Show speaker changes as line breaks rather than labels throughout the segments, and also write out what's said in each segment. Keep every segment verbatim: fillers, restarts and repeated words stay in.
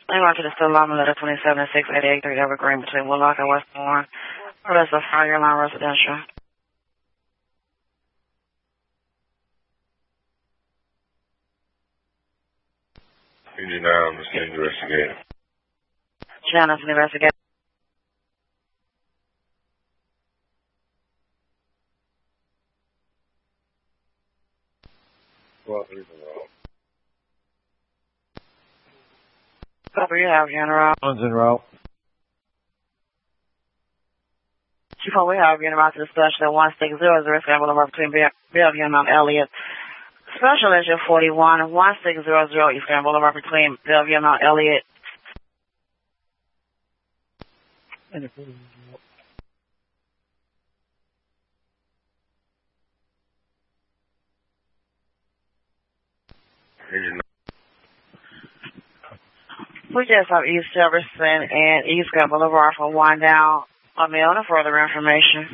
I'm going to the still Lama letter twenty-seven and six eighty-eight three Evergreen between Woodlock and Westbourne. Arrest of Fire Line Residential.
Engine nine, the scene investigator.
Janice, investigator.
Well, three from Rob.
Copy, you have General.
One's en route.
Chief, we have General to the special at one six zero zero Scramble over between Bellevue and Mount Elliott. Special engine forty-one, one six zero zero East Grand Boulevard between Bellevue and Mount Elliott.
Engine
We just have East Jefferson and East Grand Boulevard for one down. On mail and further information.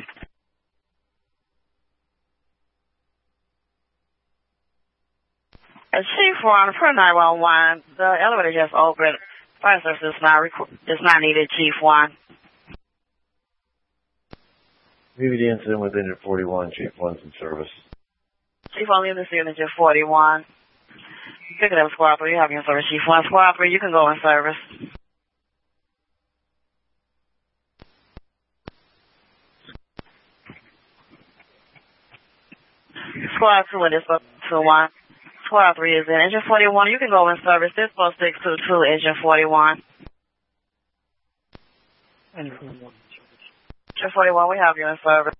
Chief one, for nine one one, the elevator just opened. Fire service is not, requ- is not needed, Chief one.
Maybe the incident with engine forty-one, Chief one's in service.
Chief one, leave the scene engine forty-one. Pick it up, Squad three, you have your service, Chief one. Squad three, you can go in service. Squad two, it is up to one. Squad three is in. Engine forty-one, you can go in service. This post six two two, engine forty-one. Engine forty-one, we have you in service.